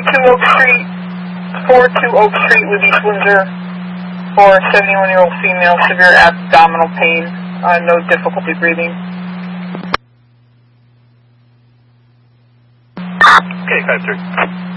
42 Oak Street, 42 Oak Street with East Windsor for a 71-year-old female, severe abdominal pain, no difficulty breathing. Okay, 5-3.